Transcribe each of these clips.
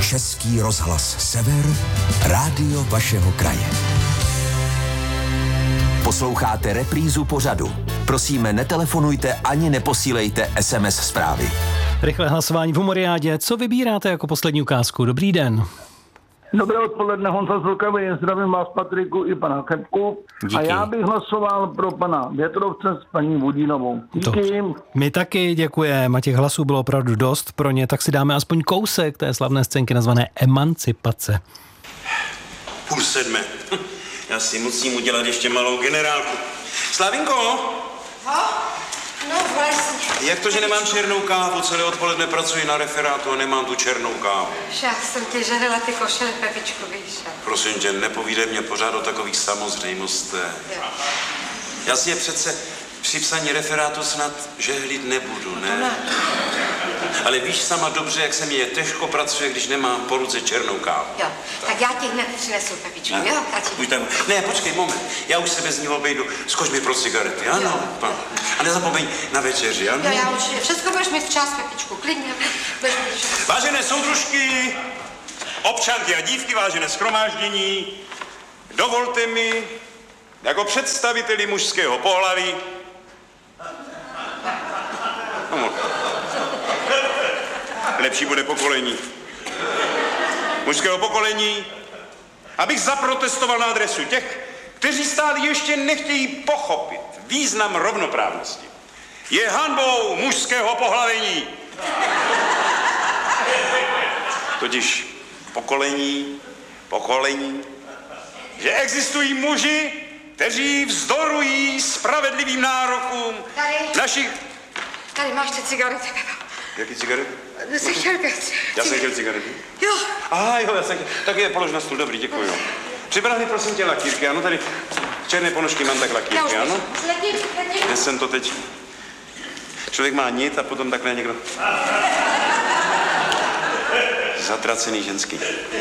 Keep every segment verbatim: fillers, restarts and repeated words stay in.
Český rozhlas Sever, rádio vašeho kraje. Posloucháte reprízu pořadu. Prosíme, netelefonujte ani neposílejte es em es zprávy. Rychlé hlasování v Humoriádě. Co vybíráte jako poslední ukázku? Dobrý den. Dobré odpoledne, Honza z Vltavy, zdravím vás, Patriku, i pana Kepku. Díky. A já bych hlasoval pro pana Větrovce s paní Vodínovou. Díky. To. My taky děkujeme, a těch hlasů bylo opravdu dost pro ně, tak si dáme aspoň kousek té slavné scénky nazvané Emancipace. Půl sedmé. Já si musím udělat ještě malou generálku. Slavinko! Ha? No vlastně. Jak to, že nemám černou kávu? Celé odpoledne pracuji na referátu a nemám tu černou kávu. Já jsem ti žerila ty košele, Pepičku, víš. Prosím tě, nepovídej mě pořád o takových samozřejmostech. Já si je přece při psaní referátu snad žehlit nebudu, ne? To ne. Ale víš sama dobře, jak se mi je těžko pracuje, když nemám po ruce černou kávu. Jo, tak já ti hned přinesu, Pepičku, Ne? jo, tati. Buď tam. Ne, počkej, moment. Já už se bez ní obejdu. Skoč mi pro cigarety, ano? Jo. A nezapomeň na večeři, ano? Jo, já určitě. Všechno budeš mít včas, Pepičku, klidně. Budeš mít včas. Vážené soudružky, občanky a dívky, vážené shromáždění, dovolte mi, jako představiteli mužského pohlaví, no, lepší bude pokolení, mužského pokolení, abych zaprotestoval na adresu těch, kteří stále ještě nechtějí pochopit význam rovnoprávnosti. Je hanbou mužského pohlavení. Totiž pokolení, pokolení, že existují muži, kteří vzdorují spravedlivým nárokům Tady. našich... Tady máš ty cigarety, Pepa. Jaký cigaret? Jsi chtěl pět. Já jsem chtěl cigarety. Jo. Aha, jo, já jsem chtěl. Tak je polož na stůl, dobrý, děkuji. Připrav mi prosím tě lakírky, ano, tady černé ponožky mám tak Já už lakírky, ano? letím, letím. Kde jsem to teď? Člověk má nit a potom takhle někdo... Zatracený ženský.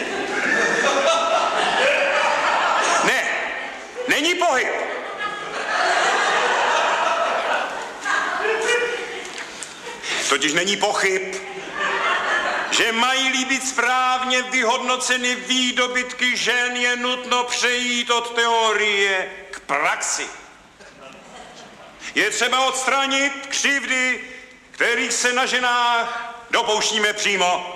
Ne, není pohyb. Totiž není pochyb, že mají-li být správně vyhodnoceny výdobytky žen, je nutno přejít od teorie k praxi. Je třeba odstranit křivdy, kterých se na ženách dopouštíme přímo.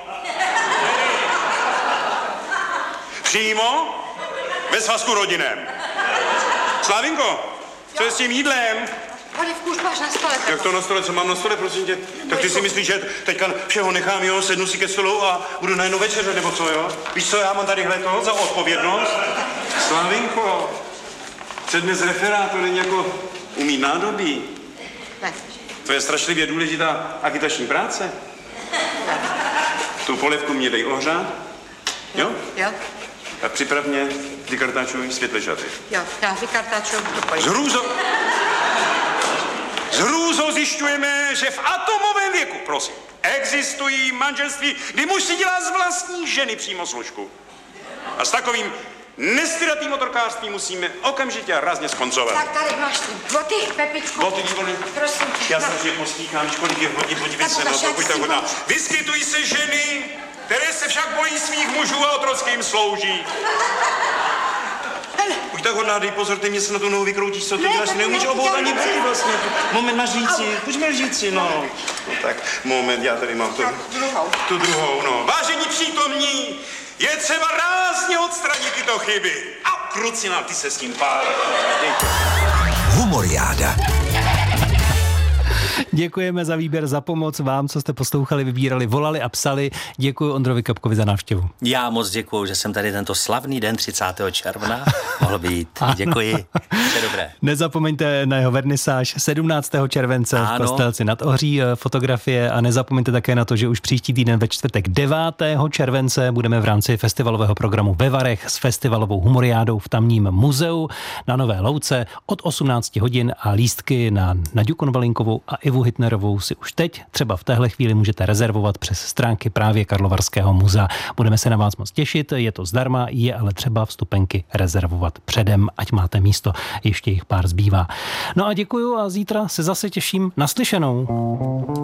Přímo ve svazku rodinném. Slavinko, co je s tím jídlem? Polivku už máš na stole, Pepa. Jak to na stole, co mám na stole, prosím tě? Tak ty si myslíš, že teďka všeho nechám, jo, sednu si ke stolu a budu najednou večeře, nebo co, jo? Víš co, já mám tadyhle to za odpovědnost? Slavinko, přednes referát, to není jako umít nádobí. Ne. To je strašlivě důležitá agitační práce. Tu polivku mě dej ohřát, jo? Jo. A připrav mě vykartáčuj světle šaty. Jo, já vykartáčuju do S polivku. hrůzou... S hrůzou zjišťujeme, že v atomovém věku, prosím, existují manželství, kdy muž si dělá z vlastní ženy přímo složku. A s takovým nestydatým otrokářstvím musíme okamžitě a rázně skoncovat. Tak tady máš ty boty, Pepičku. Boty, výborný. Prosím tě. Já na- strašně postíkám, víš, kolik je hodin, podívej Tak se, no, ukaž, jak pokud s tak tím hodná. máš. Vyskytují se ženy, které se však bojí svých mužů a otrocky jim slouží. Hele. Už tak hodná, dej pozor, ty mě se na tu nohu vykroutíš, co to Ne, děláš, tak neumíš já obout dělám ani dobře. boty vlastně. Moment, na říci, pojďme říci, no. No tak, moment, já tady mám tu, Tak druhou. tu druhou, no. Vážení přítomní, je třeba rázně odstranit tyto chyby. A krucina, ty se s tím pár. Humoriáda. Děkujeme za výběr, za pomoc vám, co jste poslouchali, vybírali, volali a psali. Děkuji Ondrovi Kapkovi za návštěvu. Já moc děkuju, že jsem tady tento slavný den třicátého června mohl být. Děkuji. Vše dobré. Nezapomeňte na jeho vernisáž sedmnáctého července v Ano. Kostelci nad Ohří, fotografie, a nezapomeňte také na to, že už příští týden ve čtvrtek devátého července budeme v rámci festivalového programu ve Varech s festivalovou humoriádou v tamním muzeu na Nové Louce od osmnácti hodin a lístky na Naďu Konvalinkovou a Ivu Hitnerovou si už teď třeba v téhle chvíli můžete rezervovat přes stránky právě Karlovarského muzea. Budeme se na vás moc těšit, je to zdarma, je ale třeba vstupenky rezervovat předem, ať máte místo, ještě jich pár zbývá. No a děkuju a zítra se zase těším, naslyšenou.